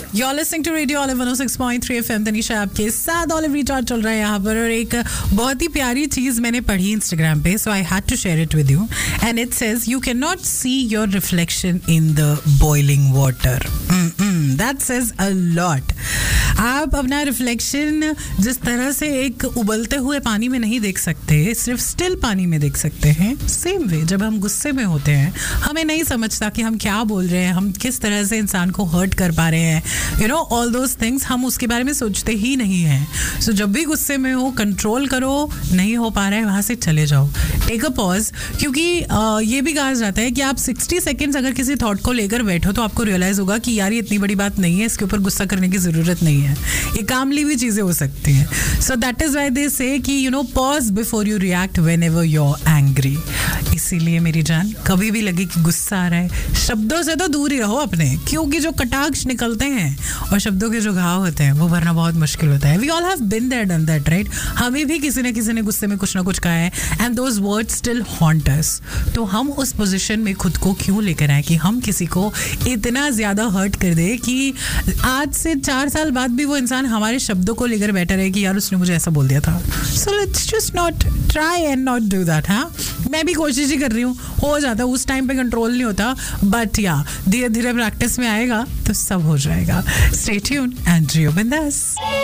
You're listening to Radio Olive 106.3 FM. Tanisha आपके साथ olive recharge चल रहा है यहाँ पर, और एक बहुत ही प्यारी चीज़ मैंने पढ़ी इंस्टाग्राम पे, so I had to share it with you. And it says you cannot see your reflection in the boiling water. That says a lot. आप अपना रिफ्लेक्शन जिस तरह से एक उबलते हुए पानी में नहीं देख सकते, सिर्फ स्टिल पानी में देख सकते हैं, सेम वे जब हम गुस्से में होते हैं हमें नहीं समझता कि हम क्या बोल रहे हैं, हम किस तरह से इंसान को हर्ट कर पा रहे हैं, you know all those things, हम उसके बारे में सोचते ही नहीं हैं. सो जब भी गुस्से में हो, कंट्रोल करो, नहीं हो पा रहा है वहाँ से चले जाओ, टेक अ पॉज. क्योंकि ये भी कहा जाता है कि आप 60 सेकेंड्स अगर किसी थॉट को लेकर बैठो तो आपको रियलाइज होगा कि यार ये इतनी बड़ी बात नहीं है, इसके ऊपर गुस्सा करने की ज़रूरत नहीं है, ये कामली भी चीज़ें हो सकती हैं. So that is why they से कि you know pause before you react when ever you are angry. इसीलिए मेरी जान, कभी भी लगे कि गुस्सा आ रहा है, शब्दों से तो दूर ही रहो अपने, क्योंकि जो कटाक्ष निकलते हैं और शब्दों के जो घाव होते हैं वो भरना बहुत मुश्किल होता है. We all have been there done that, right? हमें भी किसी ने गुस्से में कुछ ना कुछ कहा है, and those words still haunt अस. तो हम उस पोजीशन में खुद को क्यों लेकर आए कि हम किसी को इतना ज़्यादा हर्ट कर दे कि आज से 4 साल बाद भी वो इंसान हमारे शब्दों को लेकर बैठा रहे कि यार उसने मुझे ऐसा बोल दिया था. So let's just not try and not do that. हाँ, मैं भी कोशिश ही कर रही हूँ, हो जाता है, उस टाइम पे कंट्रोल नहीं होता, बट या धीरे धीरे प्रैक्टिस में आएगा तो सब हो जाएगा. स्टे ट्यून्ड एंड जियो बिंदास.